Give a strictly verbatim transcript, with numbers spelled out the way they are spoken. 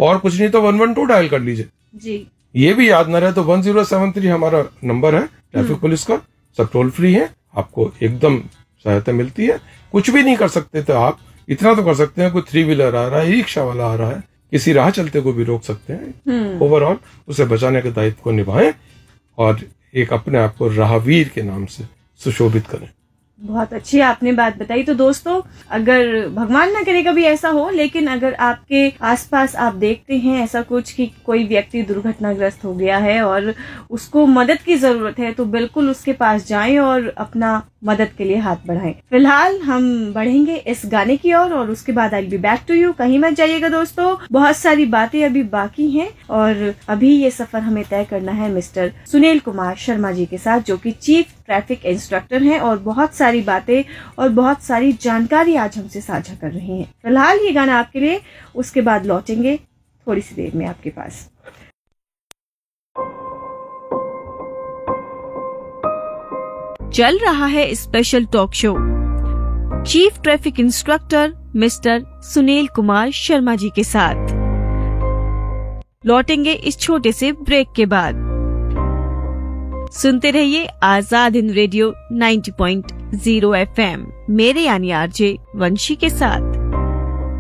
और कुछ नहीं तो वन वन टू डायल कर लीजिए जी। ये भी याद न रहे तो वन जीरो सेवन थ्री हमारा नंबर है ट्रैफिक पुलिस का, सब टोल फ्री है, आपको एकदम सहायता मिलती है। कुछ भी नहीं कर सकते तो आप इतना तो कर सकते हैं, कोई थ्री व्हीलर आ रहा है, रिक्शा वाला आ रहा है, किसी राह चलते को भी रोक सकते हैं। ओवरऑल उसे बचाने के दायित्व को निभाएं और एक अपने आप को राहवीर के नाम से सुशोभित करें। बहुत अच्छी आपने बात बताई। तो दोस्तों, अगर भगवान ना करे कभी ऐसा हो, लेकिन अगर आपके आसपास आप देखते हैं ऐसा कुछ कि कोई व्यक्ति दुर्घटनाग्रस्त हो गया है और उसको मदद की जरूरत है, तो बिल्कुल उसके पास जाएं और अपना मदद के लिए हाथ बढ़ाएं। फिलहाल हम बढ़ेंगे इस गाने की ओर और, और उसके बाद आई बी बैक टू यू। कहीं मत जाइएगा दोस्तों, बहुत सारी बातें अभी बाकी हैं और अभी ये सफर हमें तय करना है मिस्टर सुनील कुमार शर्मा जी के साथ, जो कि चीफ ट्रैफिक इंस्ट्रक्टर हैं और बहुत सारी बातें और बहुत सारी जानकारी आज हमसे साझा कर रहे हैं। फिलहाल ये गाना आपके लिए, उसके बाद लौटेंगे थोड़ी सी देर में आपके पास। चल रहा है special talk show chief traffic instructor mister Sunil Kumar Sharma ji के साथ। लौटेंगे इस छोटे से ब्रेक के बाद। सुनते रहिए Azad Hind radio ninety point zero F M, मेरे यानी आरजे वंशी के साथ।